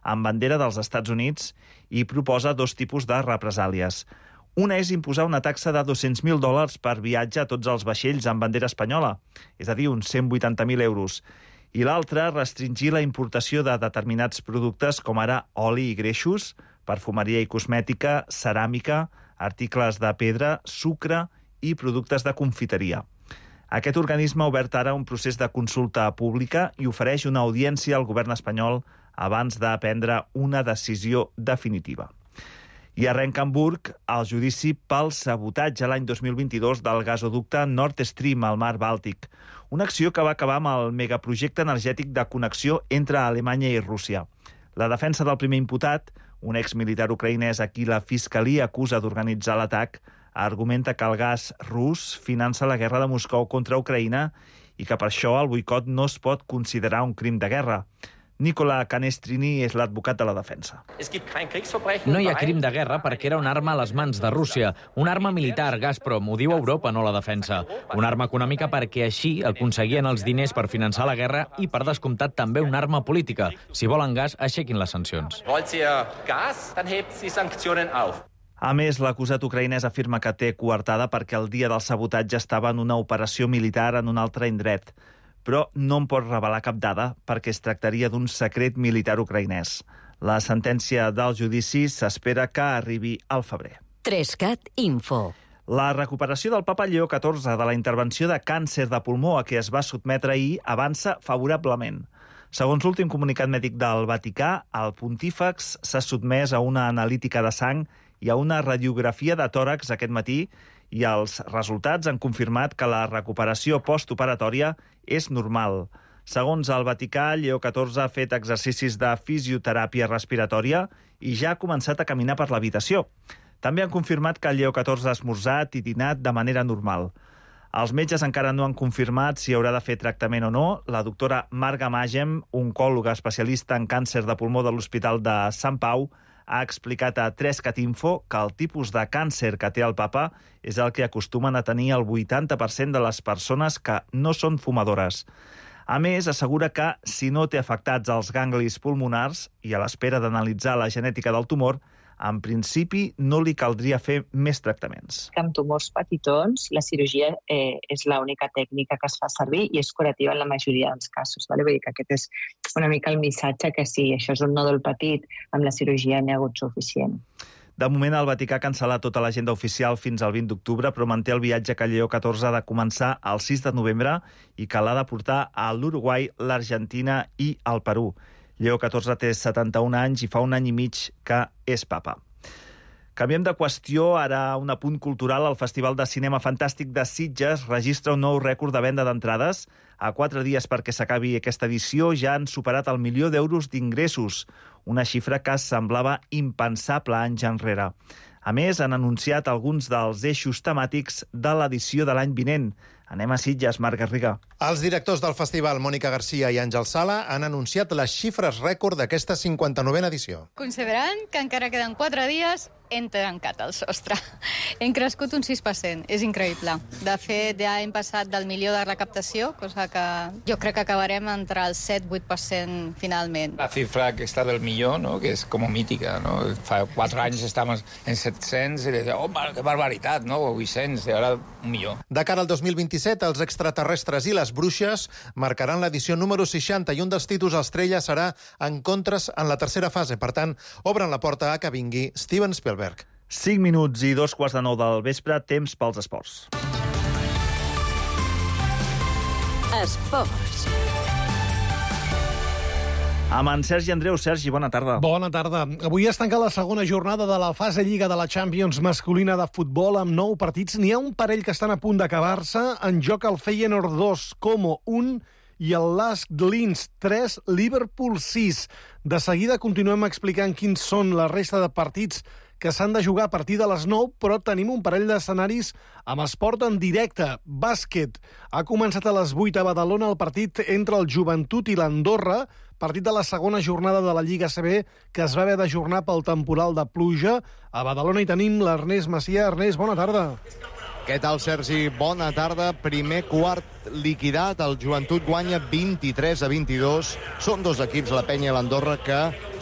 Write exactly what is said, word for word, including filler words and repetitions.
amb bandera dels Estats Units i proposa dos tipus de represàlies. Una és imposar una taxa de dos-cents mil dòlars per viatge a tots els vaixells amb bandera espanyola, és a dir, uns cent vuitanta mil euros. I l'altra, restringir la importació de determinats productes com ara oli i greixos, perfumeria i cosmètica, ceràmica, articles de pedra, sucre i productes de confiteria. Aquest organisme ha obert ara un procés de consulta pública i ofereix una audiència al govern espanyol abans de prendre una decisió definitiva. I arrenca a Hamburg el judici pel sabotatge l'any dos mil vint-i-dos del gasoducte Nord Stream al mar Bàltic, una acció que va acabar amb el megaprojecte energètic de connexió entre Alemanya i Rússia. La defensa del primer imputat, un exmilitar ucraïnès a qui la fiscalia acusa d'organitzar l'atac, argumenta que el gas rus finança la guerra de Moscou contra Ucraïna i que per això el boicot no es pot considerar un crim de guerra. Nicola Canestrini és l'advocat de la defensa. No hi ha crim de guerra perquè era una arma a les mans de Rússia. Una arma militar, Gazprom, ho diu Europa, no la defensa. Una arma econòmica perquè així aconseguien els diners per finançar la guerra i, per descomptat, també una arma política. Si volen gas, aixequin les sancions. A més, l'acusat ucraïnès afirma que té coartada perquè el dia del sabotatge estava en una operació militar en un altre indret, però no en pot revelar cap dada perquè es tractaria d'un secret militar ucraïnès. La sentència del judici s'espera que arribi al febrer. tres cat Info. La recuperació del papa Lleó catorze de la intervenció de càncer de pulmó a què es va sotmetre ahir avança favorablement. Segons l'últim comunicat mèdic del Vaticà, el pontífex s'ha sotmès a una analítica de sang i a una radiografia de tòrax aquest matí i els resultats han confirmat que la recuperació postoperatòria és normal. Segons el Vaticà, Lleó catorze ha fet exercicis de fisioteràpia respiratòria i ja ha començat a caminar per l'habitació. També han confirmat que Lleó catorze ha esmorzat i dinat de manera normal. Els metges encara no han confirmat si haurà de fer tractament o no. La doctora Marga Magem, oncòloga especialista en càncer de pulmó de l'Hospital de Sant Pau, ha explicat a tres cat Info que el tipus de càncer que té el papa és el que acostumen a tenir el vuitanta per cent de les persones que no són fumadores. A més, assegura que, si no té afectats els ganglis pulmonars i a l'espera d'analitzar la genètica del tumor, en principi no li caldria fer més tractaments. Amb tumors petitons, la cirurgia eh, és l'única tècnica que es fa servir i és curativa en la majoria dels casos. Vale? Vull dir que aquest és una mica el missatge que sí, això és un nòdul petit, amb la cirurgia n'hi ha hagut suficient. De moment, el Vaticà ha cancel·lat tota l'agenda oficial fins al vint d'octubre, però manté el viatge que Lleó catorze ha de començar el sis de novembre i que l'ha de portar a l'Uruguai, l'Argentina i el Perú. Lleó catorze té setanta-un anys i fa un any i mig que és papa. Canviem de qüestió, ara un apunt cultural. El Festival de Cinema Fantàstic de Sitges registra un nou rècord de venda d'entrades. A quatre dies perquè s'acabi aquesta edició ja han superat el milió d'euros d'ingressos, una xifra que semblava impensable anys enrere. A més, han anunciat alguns dels eixos temàtics de l'edició de l'any vinent. Anem a Sitges, Marc Garriga. Els directors del festival, Mònica Garcia i Àngel Sala, han anunciat les xifres rècord d'aquesta cinquanta-novena edició. Consideraran que encara queden quatre dies, hem tancat el sostre. Hem crescut un sis per cent, és increïble. De fet, ja hem passat del milió de recaptació, cosa que jo crec que acabarem entre el set vuit per cent finalment. La xifra aquesta del milió, ¿no? Que és com mítica, ¿no? Fa quatre anys estàvem en set-cents i deia, oh, que barbaritat, no? O vuit-cents, i ara un milió. De cara al dos mil vint-i-set, els extraterrestres i les bruixes marcaran l'edició número seixanta i un dels títols estrella serà Encontres en la tercera fase. Per tant, obren la porta a que vingui Steven Spielberg. cinc minuts i dos quarts de nou del vespre, temps pels esports. Esports. Amb en Sergi Andreu. Sergi, bona tarda. Bona tarda. Avui es tanca la segona jornada de la fase Lliga de la Champions masculina de futbol amb nou partits. N'hi ha un parell que estan a punt d'acabar-se. En joc el Feyenoord dos, Como un i el Lask Linz tres, Liverpool sis. De seguida continuem explicant quins són la resta de partits que s'han de jugar a partir de les nou, però tenim un parell d'escenaris amb esport en directe. Bàsquet. Ha començat a les vuit a Badalona el partit entre el Joventut i l'Andorra, partit de la segona jornada de la Lliga A C B, que es va haver d'ajornar pel temporal de pluja. A Badalona hi tenim l'Ernest Macià. Ernest, bona tarda. Què tal, Sergi? Bona tarda. Primer quart liquidat. El Joventut guanya vint-i-tres a vint-i-dos. Són dos equips, la Penya i l'Andorra, que